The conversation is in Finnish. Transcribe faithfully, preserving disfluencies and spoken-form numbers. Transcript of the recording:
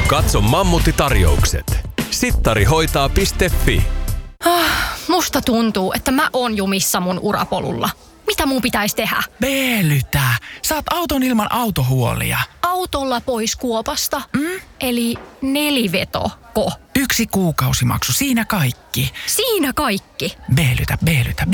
Katso Mammutti-tarjoukset. sittarihoitaa piste fi. Musta tuntuu, että mä oon jumissa mun urapolulla. Mitä mun pitäisi tehdä? Veelytä. Saat auton ilman autohuolia. Autolla pois kuopasta? Mm? Eli nelivetoko? Yksi kuukausimaksu, siinä kaikki. Siinä kaikki? Veelytä, veelytä,